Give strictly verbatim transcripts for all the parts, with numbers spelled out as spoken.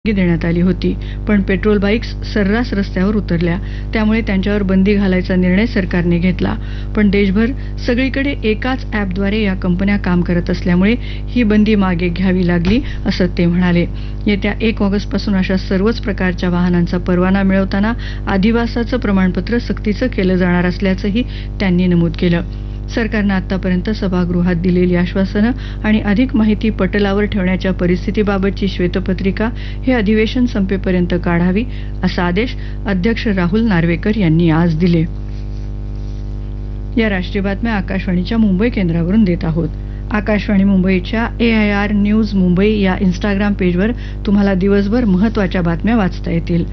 देण्यात आली होती, पण पेट्रोल बाईक्स सर्रास रस्त्यावर उतरल्या. त्यामुळे त्यांच्यावर बंदी घालायचा निर्णय सरकारने घेतला. पण देशभर सगळीकडे एकाच ॲपद्वारे या कंपन्या काम करत असल्यामुळे ही बंदी मागे घ्यावी लागली, असं ते म्हणाले. येत्या एक ऑगस्टपासून अशा सर्वच प्रकारच्या वाहनांचा परवाना मिळवताना अधिवासाचं प्रमाणपत्र सक्तीचं केलं जाणार असल्याचंही त्यांनी नमूद केलं. सरकारनं आतापर्यंत सभागृहात दिलेली आश्वासनं आणि अधिक माहिती पटलावर ठेवण्याच्या परिस्थितीबाबतची श्वेतपत्रिका हे अधिवेशन संपेपर्यंत काढावी, असा आदेश अध्यक्ष राहुल नार्वेकर यांनी आज दिले. या राष्ट्रीय बातम्या आकाशवाणीच्या मुंबई केंद्रावरून देत आहोत. आकाशवाणी मुंबईच्या एआयआर न्यूज मुंबई या इन्स्टाग्राम पेजवर तुम्हाला दिवसभर महत्त्वाच्या बातम्या वाचता येतील.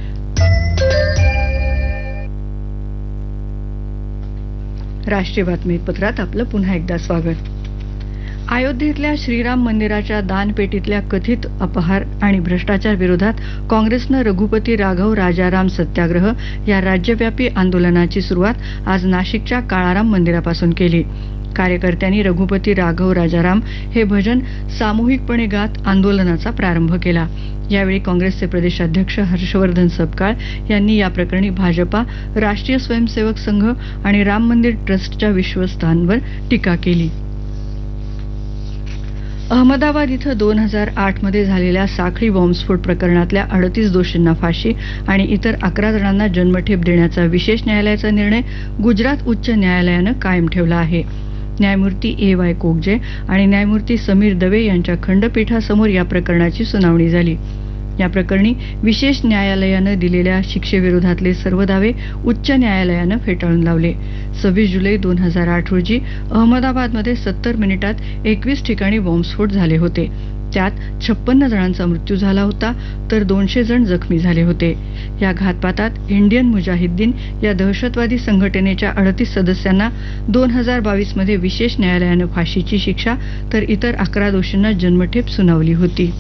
राष्ट्रीय बातमीपत्रात आपलं पुन्हा एकदा स्वागत. अयोध्येतल्या श्रीराम मंदिराच्या दानपेटीतल्या कथित अपहार आणि भ्रष्टाचार विरोधात काँग्रेसनं रघुपती राघव राजाराम सत्याग्रह या राज्यव्यापी आंदोलनाची सुरुवात आज नाशिकच्या काळाराम मंदिरापासून केली. कार्यकर्त्यांनी रघुपती राघव राजाराम हे भजन सामूहिकपणे गात आंदोलनाचा प्रारंभ केला. यावेळी काँग्रेसचे प्रदेशाध्यक्ष हर्षवर्धन सपकाळ यांनी या प्रकरणी भाजपा, राष्ट्रीय स्वयंसेवक संघ आणि राम मंदिर ट्रस्टच्या विश्वस्तांवर टीका केली. अहमदाबाद इथं दोन हजार आठ मध्ये झालेल्या साखळी बॉम्बस्फोट प्रकरणातल्या अडतीस दोषींना फाशी आणि इतर अकरा जणांना जन्मठेप देण्याचा विशेष न्यायालयाचा निर्णय गुजरात उच्च न्यायालयानं कायम ठेवला आहे. न्यायमूर्ती ए वाय कोगजे आणि न्यायमूर्ती समीर दवे यांच्या खंडपीठासमोर या प्रकरणाची सुनावणी झाली. या प्रकरणी विशेष न्यायालयानं दिलेल्या शिक्षेविरोधातले सर्व दावे उच्च न्यायालयानं फेटाळून लावले. सव्वीस जुलै दोन हजार आठ रोजी अहमदाबादमध्ये सत्तर मिनिटात एकवीस ठिकाणी बॉम्बस्फोट झाले होते. त्यात छप्पन्न जणांचा मृत्यू झाला होता, तर दोनशे जण जखमी झाले होते. या घातपातात इंडियन मुजाहिद्दीन या दहशतवादी संघटनेच्या अडतीस सदस्यांना दोन हजार बावीस मध्ये विशेष न्यायालयानं फाशीची शिक्षा तर इतर अकरा दोषींना जन्मठेप सुनावली होती.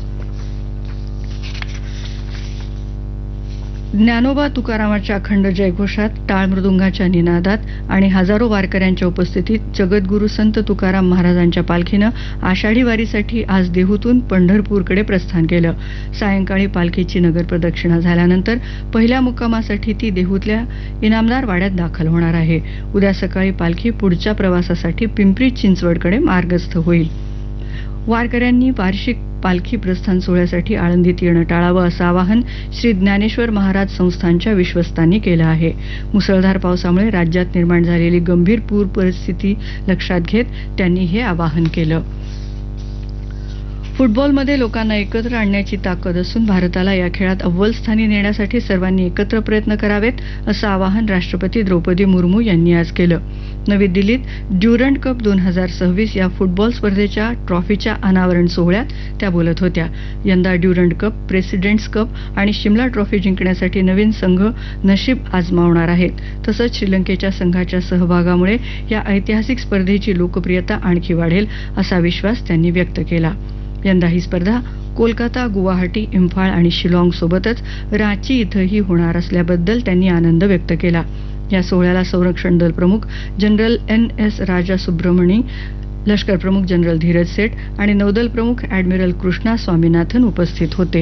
ज्ञानोबा तुकारामाच्या अखंड जयघोषात, टाळ मृदुंगाच्या निनादात आणि हजारो वारकऱ्यांच्या उपस्थितीत जगद्गुरू संत तुकाराम महाराजांच्या पालखीनं आषाढी वारीसाठी आज देहूतून पंढरपूरकडे प्रस्थान केलं. सायंकाळी पालखीची नगर प्रदक्षिणा झाल्यानंतर पहिल्या मुक्कामासाठी ती देहूतल्या इनामदार वाड्यात दाखल होणार आहे. उद्या सकाळी पालखी पुढच्या प्रवासासाठी पिंपरी चिंचवडकडे मार्गस्थ होईल. वारकऱ्यांनी वार्षिक पालखी प्रस्थान सोहळ्यासाठी आळंदीत येणं टाळावं, असं आवाहन श्री ज्ञानेश्वर महाराज संस्थानच्या विश्वस्तांनी केलं आहे. मुसळधार पावसामुळे राज्यात निर्माण झालेली गंभीर पूर परिस्थिती लक्षात घेत त्यांनी हे आवाहन केलं. फुटबॉलमध्ये लोकांना एकत्र आणण्याची ताकद असून भारताला या खेळात अव्वल स्थानी नेण्यासाठी सर्वांनी एकत्र प्रयत्न करावेत, असं आवाहन राष्ट्रपती द्रौपदी मुर्मू यांनी आज केलं. नवी दिल्लीत ड्युरंड कप दोन हजार सव्वीस या फुटबॉल स्पर्धेच्या ट्रॉफीच्या अनावरण सोहळ्यात त्या बोलत होत्या. यंदा ड्युरंड कप, प्रेसिडेंट्स कप आणि शिमला ट्रॉफी जिंकण्यासाठी नवीन संघ नशीब आजमावणार आहेत. तसंच श्रीलंकेच्या संघाच्या सहभागामुळे या ऐतिहासिक स्पर्धेची लोकप्रियता आणखी वाढेल, असा विश्वास त्यांनी व्यक्त केला. यंदा ही स्पर्धा कोलकाता, गुवाहाटी, इम्फाळ आणि शिलाँग सोबतच रांची इथंही होणार असल्याबद्दल त्यांनी आनंद व्यक्त केला. या सोहळ्याला संरक्षण दल प्रमुख जनरल एन एस राजा सुब्रमणी, लष्कर प्रमुख जनरल धीरज सेठ आणि नौदल प्रमुख ॲडमिरल कृष्णा स्वामीनाथन उपस्थित होते.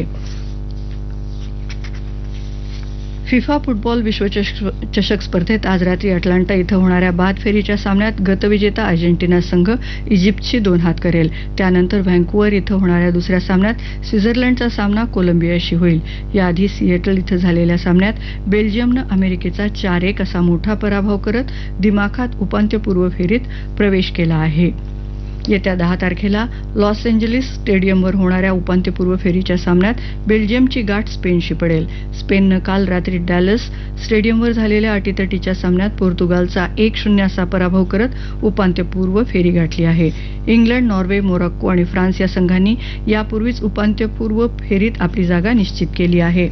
फिफा फुटबॉल विश्वचषक स्पर्धेत आज रात्री अटलांटा इथं होणाऱ्या बाद फेरीच्या सामन्यात गतविजेता अर्जेंटिना संघ इजिप्तची दोन हात करेल. त्यानंतर व्हँकुव्हर इथं होणाऱ्या दुसऱ्या सामन्यात स्वित्झर्लंडचा सामना कोलंबियाशी होईल. याआधी सिएटल इथं झालेल्या सामन्यात बेल्जियमनं अमेरिकेचा चार एक असा मोठा पराभव करत दिमाखात उपांत्यपूर्व फेरीत प्रवेश केला आहे. येत्या दहा तारखेला लॉस एंजेलिस स्टेडियमवर होणाऱ्या उपांत्यपूर्व फेरीच्या सामन्यात बेल्जियमची गाठ स्पेनशी पडेल. स्पेननं काल रात्री डॅलस स्टेडियमवर झालेल्या अटीतटीच्या सामन्यात पोर्तुगालचा एक शून्य असा पराभव करत उपांत्यपूर्व फेरी गाठली आहे. इंग्लंड, नॉर्वे, मोरॉक्को आणि फ्रान्स या संघांनी यापूर्वीच उपांत्यपूर्व फेरीत आपली जागा निश्चित केली आहे.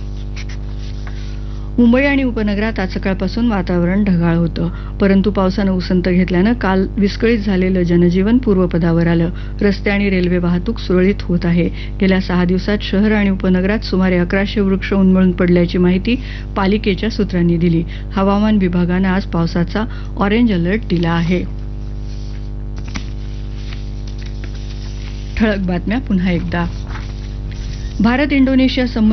मुंबई आणि उपनगरात आज सकाळपासून वातावरण ढगाळ होतं, परंतु पावसानं उसंत घेतल्यानं काल विस्कळीत झालेलं जनजीवन पूर्वपदावर आलं. रस्ते आणि रेल्वे वाहतूक सुरळीत होत आहे. गेल्या सहा दिवसात शहर आणि उपनगरात सुमारे अकराशे वृक्ष उन्मळून पडल्याची माहिती पालिकेच्या सूत्रांनी दिली. हवामान विभागानं आज पावसाचा ऑरेंज अलर्ट दिला आहे. ठळक बातम्या पुन्हा एकदा. भारत इंडोनेशिया संबंध